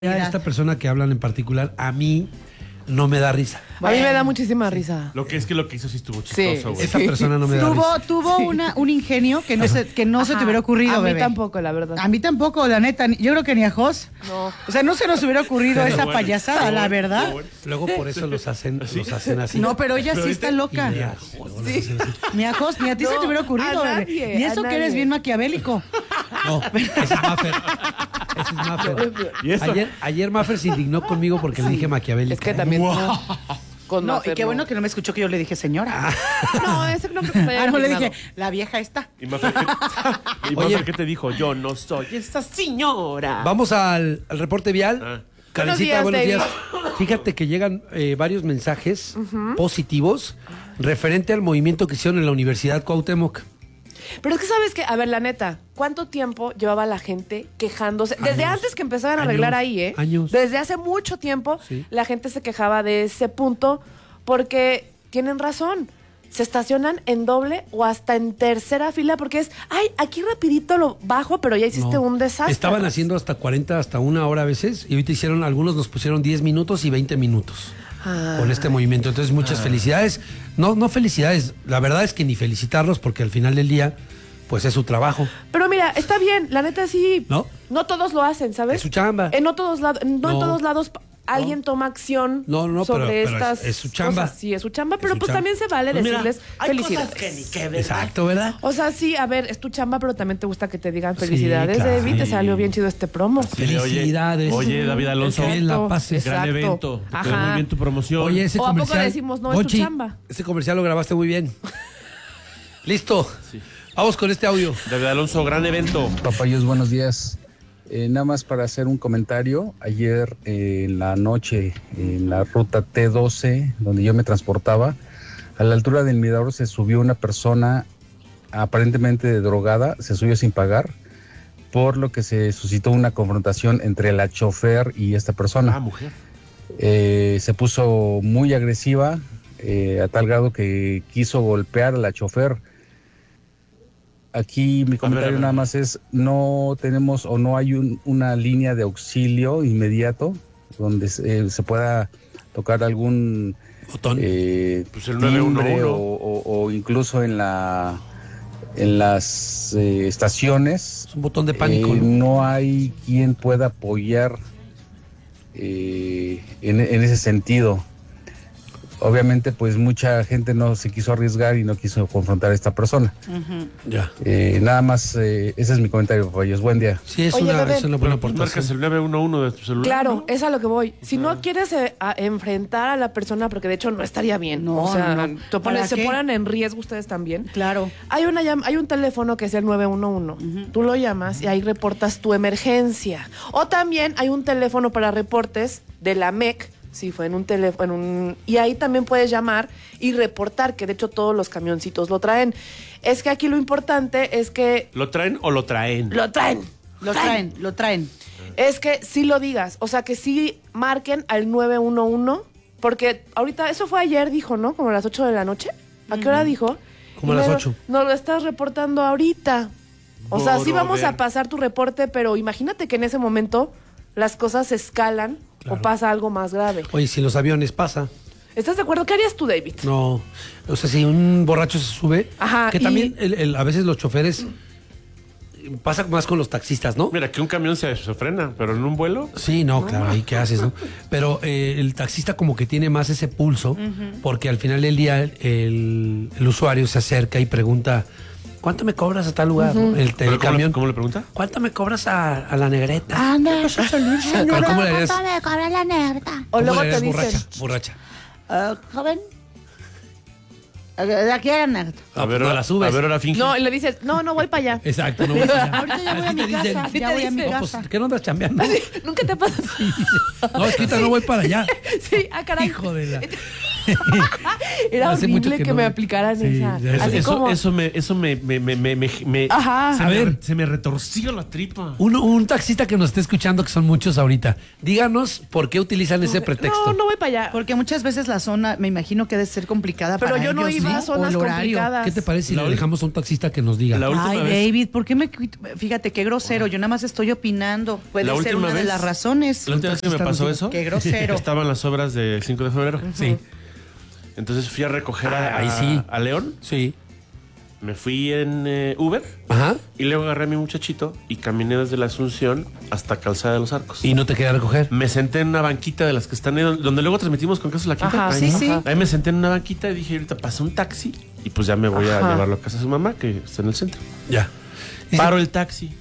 Esta persona que hablan en particular, a mí no me da risa. Bueno, a mí me da muchísima risa. Lo que hizo sí estuvo chistoso, güey. Esa persona no me da risa. Tuvo un ingenio que no se te hubiera ocurrido, A mí bebé. tampoco, la verdad. A mí tampoco, la neta. Yo creo que ni a Jos. No. O sea, no se nos hubiera ocurrido esa payasada, la verdad. Luego por eso los hacen así. No, pero ella sí está loca. Ni a Jos, los hacen así. Ni a Jos, ni a ti se te hubiera ocurrido, a bebé. nadie, Y eso a que eres nadie. bien maquiavélico. No, ese es Maffer. Ese es Maffer. ¿Y eso? Ayer Maffer se indignó conmigo porque le dije maquiavélica. Es que también. Con No, Maffer, y qué bueno que no me escuchó que yo le dije señora. No, ese no creo que se haya No le indignado. dije, la vieja está. ¿Y Maffer Oye. qué te dijo? Yo no soy esta señora. Vamos al reporte vial. Ah. Karencita, buenos días, días. Fíjate que llegan varios mensajes positivos referente al movimiento que hicieron en la Universidad Cuauhtémoc. Pero es que sabes que, a ver, la neta, ¿cuánto tiempo llevaba la gente quejándose? Desde Años. antes que empezaran a arreglar Años. ahí, ¿eh? Años. Desde hace mucho tiempo, Sí. la gente se quejaba de ese punto porque tienen razón. Se estacionan en doble o hasta en tercera fila porque es, ay, aquí rapidito lo bajo, pero ya hiciste No. un desastre. Estaban haciendo hasta 40, hasta una hora a veces, y ahorita algunos nos pusieron 10 minutos y 20 minutos con este movimiento. Entonces, muchas felicidades. No felicidades, la verdad es que ni felicitarlos porque al final del día, pues es su trabajo. Pero mira, está bien, la neta sí. ¿No? No todos lo hacen, ¿sabes? Es su chamba. No en todos No. lados alguien toma acción No, sobre pero estas es su chamba. cosas. Sí, es su chamba, Es pero su pues chamba. también se vale Pues mira, decirles hay felicidades. cosas que ni que ver. Exacto, ¿verdad? O sea, sí, a ver, es tu chamba, pero también te gusta que te digan Sí, felicidades, claro. David, te salió bien chido este promo. Sí, oye, Felicidades. Oye, David Alonso. Que bien la Exacto. pases. Gran Exacto. evento. Te quedó Ajá. muy bien tu promoción. Oye, ese ¿O a poco comercial. decimos, no, es tu Ochi, chamba? ese comercial lo grabaste muy bien. Listo. Vamos con este audio. David Alonso, gran evento. Papayos, buenos días. Nada más para hacer un comentario. Ayer en la noche, en la ruta T12, donde yo me transportaba, a la altura del Mirador se subió una persona aparentemente drogada, se subió sin pagar, por lo que se suscitó una confrontación entre la chofer y esta persona. Mujer. Se puso muy agresiva, a tal grado que quiso golpear a la chofer. Aquí mi comentario nada más es, no tenemos o no hay una línea de auxilio inmediato donde se pueda tocar algún Botón. Pues el timbre 911. o incluso en las estaciones. Es un botón de pánico, ¿no? No hay quien pueda apoyar en ese sentido. Obviamente, pues mucha gente no se quiso arriesgar y no quiso confrontar a esta persona. Ya. Nada más, ese es mi comentario, papayos. Buen día. Sí, es Oye, una bebé. buena Bueno, aportación. marcas el 911 de tu celular. Claro, ¿no? es a lo que voy. Si no quieres enfrentar a la persona, porque de hecho no estaría bien. No, o sea, no. ¿Para se qué? ponen en riesgo ustedes también. Claro. Hay un teléfono que es el 911. Tú lo llamas y ahí reportas tu emergencia. O también hay un teléfono para reportes de la MEC. Sí, fue en un teléfono, y ahí también puedes llamar y reportar, que de hecho todos los camioncitos lo traen. Es que aquí lo importante es que ¿Lo traen o lo traen? lo traen. Lo traen. Es que sí lo digas, o sea, que sí marquen al 911, porque ahorita, eso fue ayer, dijo, ¿no? Como a las 8 de la noche. ¿A qué hora dijo? Como a las 8. Nos lo estás reportando ahorita. O sea, sí vamos a Brother. pasar tu reporte, pero imagínate que en ese momento las cosas escalan Claro. o pasa algo más grave. Oye, si en los aviones pasa. ¿Estás de acuerdo? ¿Qué harías tú, David? No. O sea, si un borracho se sube. Ajá, Que y- también a veces los choferes. Pasa más con los taxistas, ¿no? Mira, que un camión se frena, pero en un vuelo. Sí, no, claro, ahí qué haces, ¿no? Pero el taxista como que tiene más ese pulso, porque al final del día el usuario se acerca y pregunta, ¿cuánto me cobras a tal lugar? ¿no? El ¿Pero camión. ¿Cómo le pregunta? ¿Cuánto me cobras a la negreta? Anda, Pero ¿cómo le harías? me cobra la negrta? O ¿Cómo luego le te harías dicen, borracha? joven. De aquí a la negrta. No, pues no la subes. A ver, ahora finge. no, y le dices, no, voy para allá. Exacto, no voy a allá. Ahorita ya voy a Así mi te dicen, casa. ¿sí Ya te voy a mi dicen? No, pues, casa. ¿qué no andas chambeando? Nunca te pasa. No, es que ahorita no voy para allá. Sí, caray. Hijo de la... Era Hace mucho horrible que no me aplicaran Sí, esa. ya sé. Así Eso como, me Ajá. A ver. se me retorció la tripa. Un taxista que nos esté escuchando, que son muchos ahorita, díganos por qué utilizan ese pretexto. no voy para allá. Porque muchas veces la zona, me imagino que debe ser complicada Pero para yo no ellos, iba a O zonas el horario. complicadas. ¿Qué te parece si La le ul- dejamos a un taxista que nos diga? La última Ay, vez- David, ¿por qué fíjate, qué grosero, yo nada más estoy opinando. Puede La ser última una de vez- las razones. La última vez que me pasó eso, Qué grosero. estaban las obras del 5 de febrero. Sí, Entonces fui a recoger Ahí sí. a León, sí. me fui en Uber Ajá. y luego agarré a mi muchachito y caminé desde la Asunción hasta Calzada de los Arcos. Y no te quería recoger. Me senté en una banquita de las que están ahí, donde luego transmitimos con Casos La Quinta. Ajá, ahí, sí, sí. Ahí me senté en una banquita y dije, ahorita pasa un taxi y pues ya me voy a Ajá. llevarlo a casa de su mamá, que está en el centro. Ya. Dice- Paro el taxi.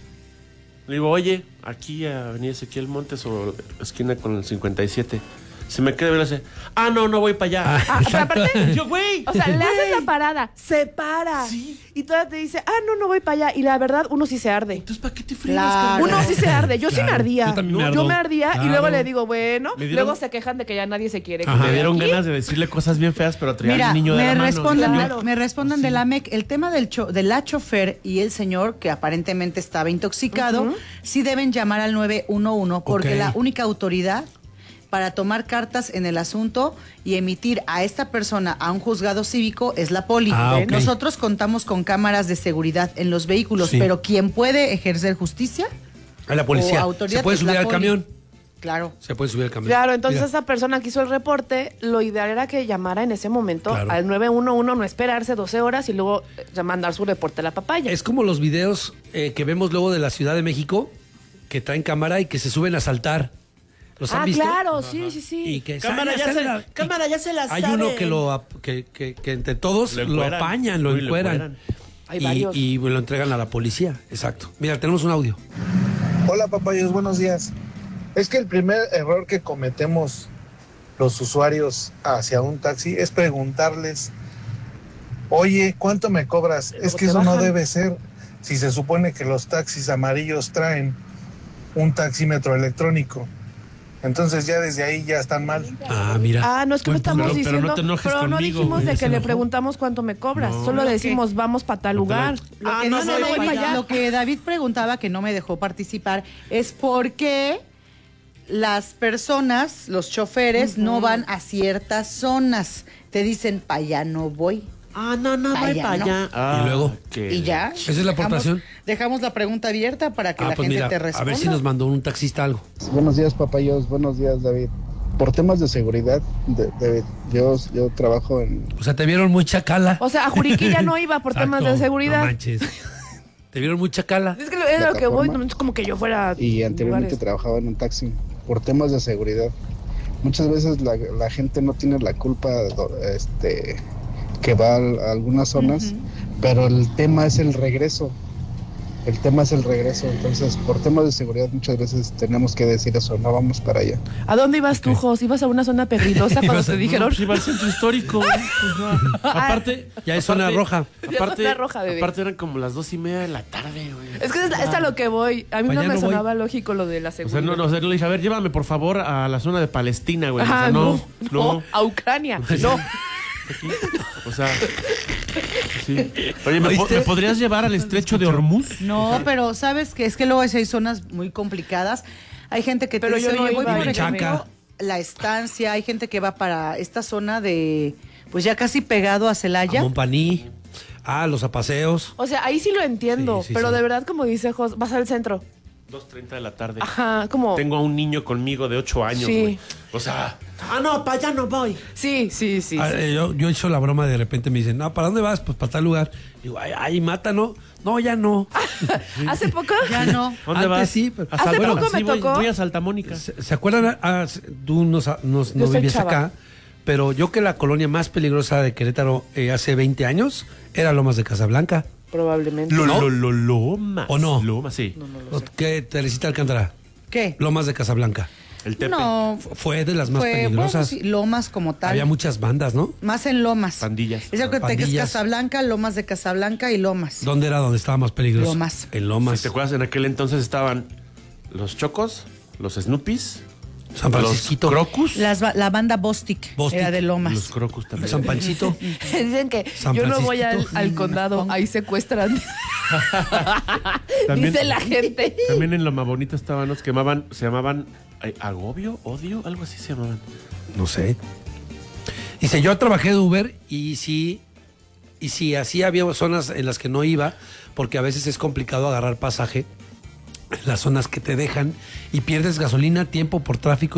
Le digo, oye, aquí a Avenida Ezequiel Montes o esquina con el 57. Se me queda y le dice, no voy para allá. Ah, pero aparte, Yo, güey. o sea, le haces la parada, se para. Sí. Y todavía te dice, no voy para allá. Y la verdad, uno sí se arde. Entonces, ¿para qué te fregas, Claro. cabrón? Uno sí se arde. Yo sí me Claro. ardía. Yo también me ardo. Yo me ardía Claro. y luego le digo, bueno. Me dieron- Luego se quejan de que ya nadie se quiere. Ajá. quedar Me dieron aquí. ganas de decirle cosas bien feas, pero traía Mira, al niño de me la mano. respondan, Claro. me respondan de la MEC. El tema de la chofer y el señor, que aparentemente estaba intoxicado, sí deben llamar al 911 porque Ok. la única autoridad para tomar cartas en el asunto y emitir a esta persona a un juzgado cívico es la poli. Ok. Nosotros contamos con cámaras de seguridad en los vehículos, Sí. pero quien puede ejercer justicia A la policía. o autoridad Se puede es subir la al poli. camión. Claro. Se puede subir al camión. Claro, entonces Mira. esa persona que hizo el reporte, lo ideal era que llamara en ese momento Claro. al 911, no esperarse 12 horas y luego ya mandar su reporte a la papaya. Es como los videos que vemos luego de la Ciudad de México, que traen cámara y que se suben a saltar. ¿Los han visto? Claro, sí, sí, sí. Y que Cámara, ya se la hay saben. uno que entre todos lo encueran. apañan, lo Uy, encueran. Hay varios. Y lo entregan a la policía. Exacto. Mira, tenemos un audio. Hola papayos, buenos días. Es que el primer error que cometemos los usuarios hacia un taxi es preguntarles, oye, ¿cuánto me cobras? Es que te eso no bajan. debe ser. Si se supone que los taxis amarillos traen un taxímetro electrónico. Entonces ya desde ahí ya están mal. Mira. No, es que no Buen punto. estamos Pero diciendo. no te enojes pero no conmigo, dijimos güey, de ya que se le enojó. preguntamos cuánto me cobras. No. Solo Lo que- decimos, vamos para tal lugar. Lo que no, dice no voy David- para allá. lo que David preguntaba, que no me dejó participar, es por qué las personas, los choferes, no van a ciertas zonas. Te dicen, para allá no voy. No voy pa' allá. Y luego, Y ya. ¿Esa es la aportación? Dejamos la pregunta abierta para que la pues gente mira, te a responda. ver si nos mandó un taxista algo. Buenos días, papayos. Buenos días, David. Por temas de seguridad, David, yo trabajo en... O sea, te vieron muy chacala. O sea, a Juriquilla no iba por temas de Exacto, seguridad. No manches. Te vieron muy chacala. Es que es lo que voy, Plataforma. no es como que yo fuera. Y anteriormente lugares. trabajaba en un taxi por temas de seguridad. Muchas veces la gente no tiene la culpa que va a algunas zonas, pero el tema es el regreso. Entonces, por temas de seguridad muchas veces tenemos que decir eso, no vamos para allá. ¿A dónde ibas tú, Ok. Jos? ¿Ibas a una zona peligrosa cuando Ibas a- te dijeron? Pues iba al centro histórico. Aparte, Ya es zona roja. Aparte, Ya es zona roja, bebé. aparte eran como las 2:30 de la tarde, güey. Es que es a lo que voy. A mí Pa' no allá me no voy. sonaba lógico lo de la O sea, seguridad. no le dije, a ver, llévame por favor a la zona de Palestina, güey. O sea, Ajá, no. a Ucrania. No. O sea, sí. Oye, ¿Oíste? ¿me podrías llevar al estrecho de Hormuz? No, pero sabes que es que luego hay zonas muy complicadas. Hay gente que te Pero dice, yo no oye, voy iba por a ejemplo, Menchaca. la estancia. Hay gente que va para esta zona de, pues ya casi pegado a Celaya. A Montpaní. Los apaseos. O sea, ahí sí lo entiendo. Sí, sí, pero sí. de verdad, como dice Jos, vas al centro. 2:30 de la tarde. Ajá, como. Tengo a un niño conmigo de 8 años, Sí. güey. O sea, no, para allá no voy. Sí. Yo he hecho la broma, de repente me dicen, no, ¿para dónde vas? Pues para tal lugar. Digo, ay, mata, ¿no? No, ya no. Hace poco. Ya no. ¿Dónde Antes vas? sí, pero- A Hace Salta- poco me sí, tocó. Voy a Santa Mónica. ¿Se acuerdan? Tú no Yo soy vivías chava. acá, pero yo que la colonia más peligrosa de Querétaro hace 20 años era Lomas de Casablanca. Probablemente. Lomas. ¿O no? Lomas, sí. ¿Qué Teresita Alcántara? ¿Qué? Lomas de Casablanca. El Tepe. No, Fue de las más fue, peligrosas. bueno, sí, Lomas como tal. Había muchas bandas, ¿no? Más en Lomas. Pandillas. Es lo que te que es Pandillas. Casablanca, Lomas de Casablanca y Lomas. ¿Dónde era donde estaba más peligroso? Lomas. En Lomas. Si te acuerdas, en aquel entonces estaban los Chocos, los Snoopies San Francisquito. Los Crocus. La banda Bostic era de Lomas. Los Crocus también. San Panchito. Dicen que San yo no voy Francisquito. al condado, ahí secuestran. También- Dice la gente. También en Loma Bonita estaban los que se llamaban Agobio, Odio, algo así se llamaban. No sé. Dice, yo trabajé de Uber y sí, así había zonas en las que no iba, porque a veces es complicado agarrar pasaje en las zonas que te dejan y pierdes gasolina, tiempo por tráfico